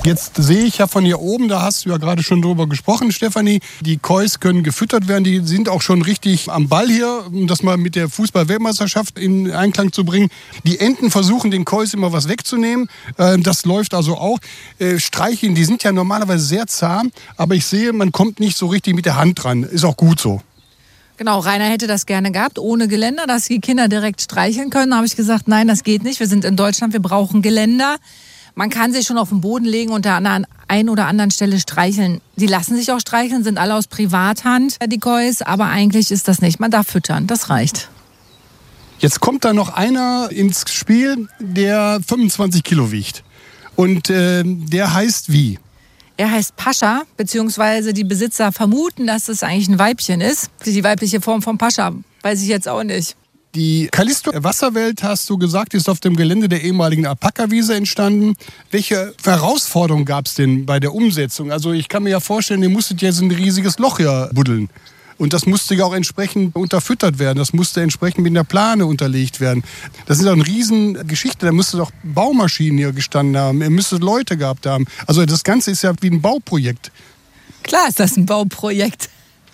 Jetzt sehe ich ja von hier oben, da hast du ja gerade schon drüber gesprochen, Stefanie, die Kois können gefüttert werden, die sind auch schon richtig am Ball hier, um das mal mit der Fußball-Weltmeisterschaft in Einklang zu bringen. Die Enten versuchen den Kois immer was wegzunehmen, das läuft also auch. Streicheln, die sind ja normalerweise sehr zahm, aber ich sehe, man kommt nicht so richtig mit der Hand dran, ist auch gut so. Genau, Rainer hätte das gerne gehabt, ohne Geländer, dass die Kinder direkt streicheln können. Da habe ich gesagt, nein, das geht nicht. Wir sind in Deutschland, wir brauchen Geländer. Man kann sich schon auf den Boden legen und da an der einen oder anderen Stelle streicheln. Die lassen sich auch streicheln, sind alle aus Privathand, die Kois. Aber eigentlich ist das nicht. Man darf füttern, das reicht. Jetzt kommt da noch einer ins Spiel, der 25 Kilo wiegt. Und der heißt wie? Er heißt Pascha, beziehungsweise die Besitzer vermuten, dass es eigentlich ein Weibchen ist. Die weibliche Form von Pascha, weiß ich jetzt auch nicht. Die Callisto-Wasserwelt, hast du gesagt, ist auf dem Gelände der ehemaligen Alpaka-Wiese entstanden. Welche Herausforderungen gab es denn bei der Umsetzung? Also ich kann mir ja vorstellen, ihr musstet ja so ein riesiges Loch hier buddeln. Und das musste ja auch entsprechend unterfüttert werden. Das musste entsprechend mit der Plane unterlegt werden. Das ist doch eine Riesengeschichte. Da müsste doch Baumaschinen hier gestanden haben. Ihr müsstet Leute gehabt haben. Also das Ganze ist ja wie ein Bauprojekt. Klar ist das ein Bauprojekt.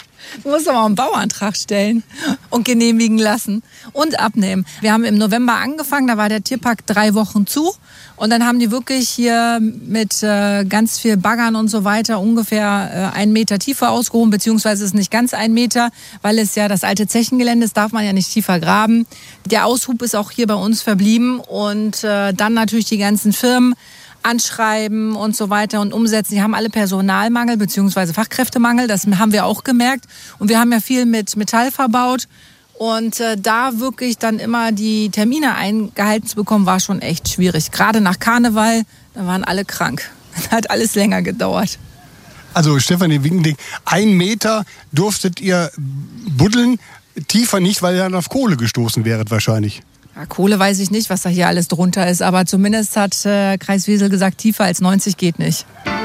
Du musst aber auch einen Bauantrag stellen und genehmigen lassen und abnehmen. Wir haben im November angefangen, da war der Tierpark 3 Wochen zu. Und dann haben die wirklich hier mit ganz viel Baggern und so weiter ungefähr 1 Meter tiefer ausgehoben, beziehungsweise ist nicht ganz 1 Meter, weil es ja das alte Zechengelände ist, darf man ja nicht tiefer graben. Der Aushub ist auch hier bei uns verblieben und dann natürlich die ganzen Firmen anschreiben und so weiter und umsetzen. Die haben alle Personalmangel bzw. Fachkräftemangel, das haben wir auch gemerkt. Und wir haben ja viel mit Metall verbaut. Und da wirklich dann immer die Termine eingehalten zu bekommen, war schon echt schwierig. Gerade nach Karneval, da waren alle krank. Das hat alles länger gedauert. Also Stefanie Wingending, 1 Meter durftet ihr buddeln, tiefer nicht, weil ihr dann auf Kohle gestoßen wäret wahrscheinlich. Ja, Kohle weiß ich nicht, was da hier alles drunter ist, aber zumindest hat Kreis Wesel gesagt, tiefer als 90 geht nicht.